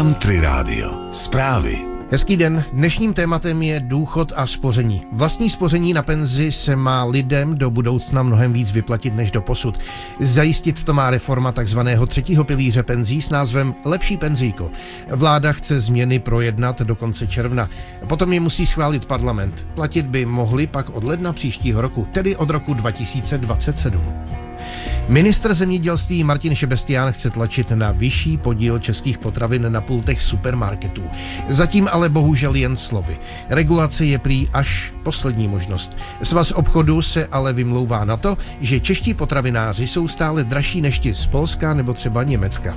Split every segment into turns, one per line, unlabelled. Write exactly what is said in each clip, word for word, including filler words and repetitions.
Country Radio. Zprávy.
Hezký den, dnešním tématem je důchod a spoření. Vlastní spoření na penzi se má lidem do budoucna mnohem víc vyplatit než doposud. Zajistit to má reforma takzvaného třetího pilíře penzí s názvem Lepší penzíko. Vláda chce změny projednat do konce června. Potom je musí schválit parlament. Platit by mohli pak od ledna příštího roku, tedy od roku dva tisíce dvacet sedm. Ministr zemědělství Martin Šebestián chce tlačit na vyšší podíl českých potravin na pultech supermarketů. Zatím ale bohužel jen slovy. Regulace je prý až poslední možnost. Svaz obchodu se ale vymlouvá na to, že čeští potravináři jsou stále dražší než ti z Polska nebo třeba Německa.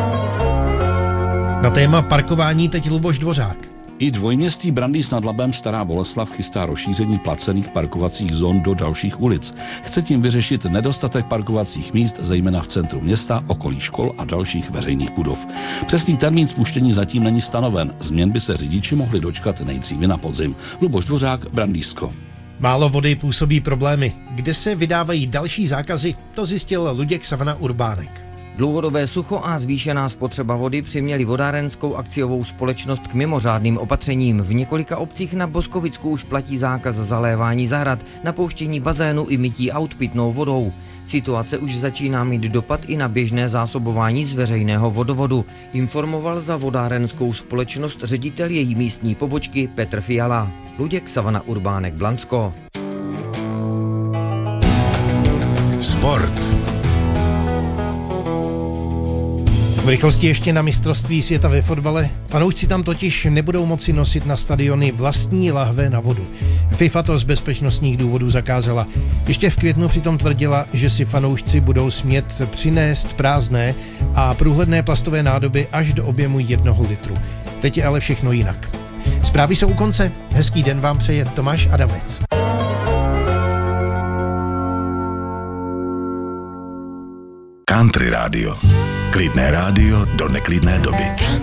Na téma parkování teď Luboš Dvořák.
I dvojměstí Brandýs nad Labem Stará Boleslav chystá rozšíření placených parkovacích zón do dalších ulic. Chce tím vyřešit nedostatek parkovacích míst, zejména v centru města, okolí škol a dalších veřejných budov. Přesný termín spuštění zatím není stanoven. Změn by se řidiči mohli dočkat nejdříve na podzim. Luboš Dvořák, Brandýsko.
Málo vody působí problémy. Kde se vydávají další zákazy, to zjistil Luděk Savana Urbánek.
Dlouhodobé sucho a zvýšená spotřeba vody přiměli vodárenskou akciovou společnost k mimořádným opatřením. V několika obcích na Boskovicku už platí zákaz zalévání zahrad, napouštění bazénu i mytí aut pitnou vodou. Situace už začíná mít dopad i na běžné zásobování z veřejného vodovodu, informoval za vodárenskou společnost ředitel její místní pobočky Petr Fiala. Luděk Savana Urbánek, Blansko.
Sport.
V rychlosti ještě na mistrovství světa ve fotbale. Fanoušci tam totiž nebudou moci nosit na stadiony vlastní lahve na vodu. FIFA to z bezpečnostních důvodů zakázala. Ještě v květnu přitom tvrdila, že si fanoušci budou smět přinést prázdné a průhledné plastové nádoby až do objemu jednoho litru. Teď je ale všechno jinak. Zprávy jsou u konce. Hezký den vám přeje Tomáš Adamec.
Country Radio. Klidné rádio do neklidné doby.